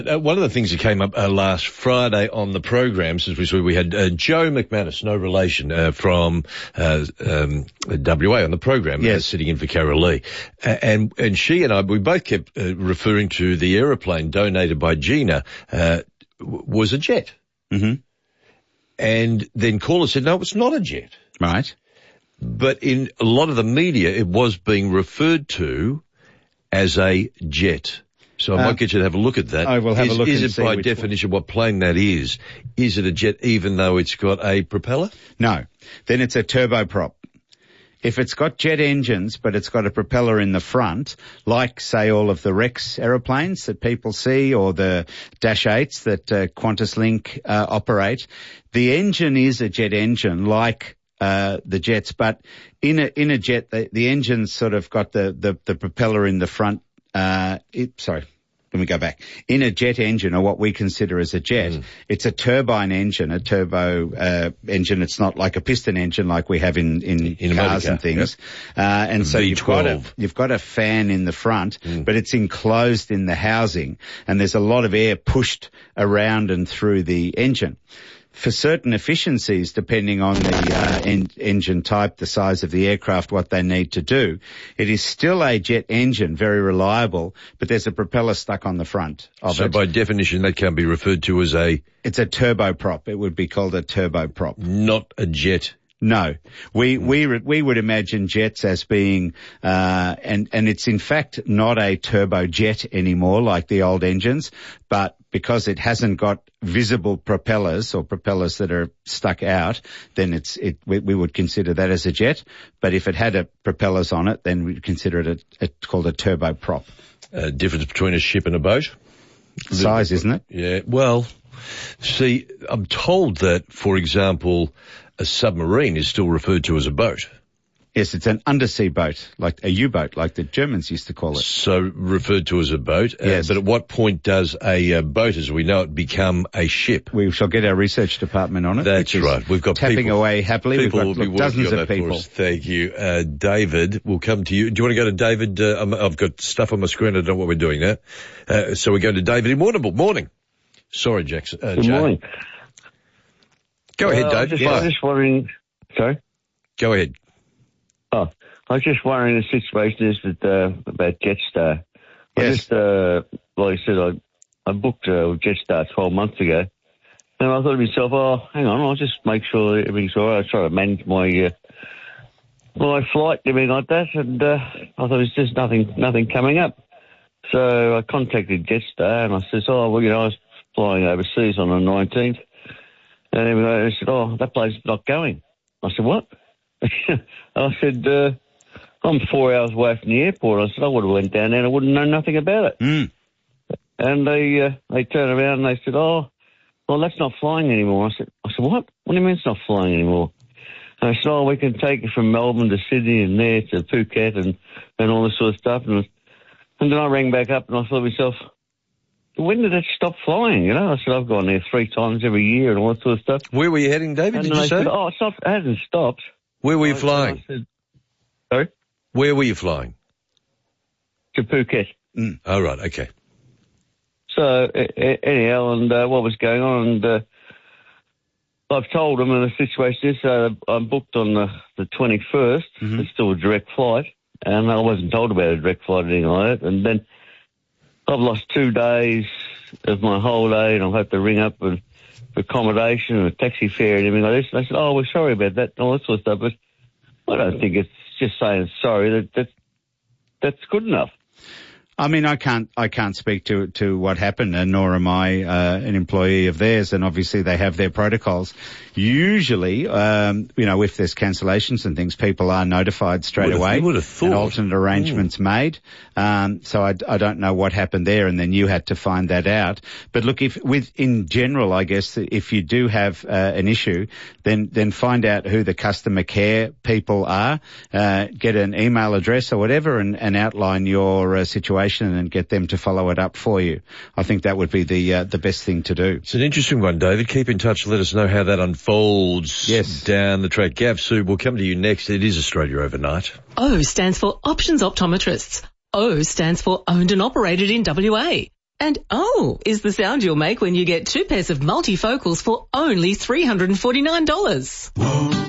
One of the things that came up last Friday on the program, since we had Joe McManus, no relation, from WA on the program, yes, sitting in for Carol Lee. And she and I, we both kept referring to the aeroplane donated by Gina was a jet. Mm-hmm. And then caller said, no, it's not a jet. Right. But in a lot of the media, it was being referred to as a jet. So I might get you to have a look at that. I will have a look. Is it by definition what plane that is? Is it a jet even though it's got a propeller? No. Then it's a turboprop. If it's got jet engines, but it's got a propeller in the front, like, say, all of the Rex aeroplanes that people see, or the Dash 8s that QantasLink operate, the engine is a jet engine, like the jets. But in a jet, the engine's sort of got the propeller in the front. Let me go back. In a jet engine, or what we consider as a jet, it's a turbine engine, a turbo engine. It's not like a piston engine like we have in cars and things. Yep. And so you've got a fan in the front, but it's enclosed in the housing, and there's a lot of air pushed around and through the engine. For certain efficiencies, depending on the engine type, the size of the aircraft, what they need to do, it is still a jet engine, very reliable, but there's a propeller stuck on the front of it. So by definition, that can be referred to as It's a turboprop. It would be called a turboprop. Not a jet. No, we would imagine jets as being, and it's in fact not a turbojet anymore like the old engines, but because it hasn't got visible propellers or propellers that are stuck out, then we would consider that as a jet. But if it had propellers on it, then we'd consider it called a turboprop. Difference between a ship and a boat? Size, isn't it? Yeah. Well, see, I'm told that, for example, a submarine is still referred to as a boat. Yes, it's an undersea boat, like a U-boat, like the Germans used to call it. So referred to as a boat. Yes. But at what point does a boat, as we know it, become a ship? We shall get our research department on it. That's right. We've got tapping away happily. People We've got dozens of people. Thank you. David, we'll come to you. Do you want to go to David? I've got stuff on my screen. I don't know what we're doing now. So we're going to David in Warrnambool. Morning. Sorry, Jackson. Good morning. Go ahead, David. I was just wondering. Sorry? Go ahead. Oh, I was just wondering the situation is with, about Jetstar. Yes. Like I said, I booked Jetstar 12 months ago. And I thought to myself, hang on, I'll just make sure everything's all right. I try to manage my flight and everything like that. And I thought there's just nothing coming up. So I contacted Jetstar and I said, I was flying overseas on the 19th. And anyway, they said, that place is not going. I said, what? I said, I'm 4 hours away from the airport. I said, I would have went down there and I wouldn't know nothing about it. And they turned around and they said, well, that's not flying anymore. I said, what? What do you mean it's not flying anymore? And I said, we can take it from Melbourne to Sydney and there to Phuket and all this sort of stuff. And then I rang back up and I thought to myself, when did it stop flying? I said, I've gone there 3 times every year and all that sort of stuff. Where were you heading, David, and did you say? Said, it hasn't stopped. Where were you flying? I said, sorry? Where were you flying? To Phuket. Oh, right, okay. So, anyhow, and what was going on, and I've told them, and the situation is, I'm booked on the 21st. It's still a direct flight, and I wasn't told about a direct flight or anything like that. And then I've lost 2 days of my holiday, and I'll have to ring up for accommodation and a taxi fare and everything like this. And they said, we're sorry about that and all that sort of stuff. But I don't think it's just saying sorry. That's good enough. I mean, I can't speak to what happened, and nor am I an employee of theirs, and obviously they have their protocols. Usually, if there's cancellations and things, people are notified straight away and alternate arrangements made. So I don't know what happened there, and then you had to find that out. But look, in general, I guess, if you do have an issue, then find out who the customer care people are, get an email address or whatever, and outline your situation and get them to follow it up for you. I think that would be the best thing to do. It's an interesting one, David. Keep in touch. Let us know how that unfolds down the track. Gav, Sue, we'll come to you next. It is Australia Overnight. O stands for Options Optometrists. O stands for Owned and Operated in WA. And oh is the sound you'll make when you get 2 pairs of multifocals for only $349.